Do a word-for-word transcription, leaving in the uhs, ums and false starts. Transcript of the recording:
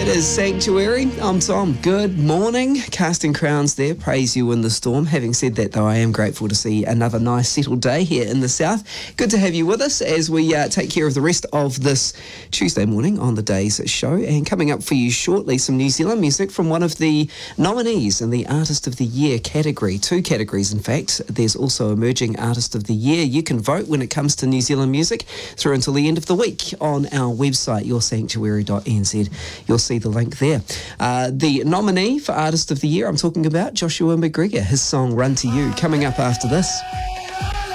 It is Sanctuary. I'm Tom. Good morning. Casting crowns there. Praise you in the storm. Having said that, though, I am grateful to see another nice settled day here in the south. Good to have you with us as we uh, take care of the rest of this Tuesday morning on the day's show. And coming up for you shortly, some New Zealand music from one of the nominees in the Artist of the Year category. Two categories, in fact. There's also Emerging Artist of the Year. You can vote when it comes to New Zealand music through until the end of the week on our website, your sanctuary dot n z. You'll see the link there. Uh, the nominee for Artist of the Year, I'm talking about Joshua McGregor, his song Run to You, coming up after this.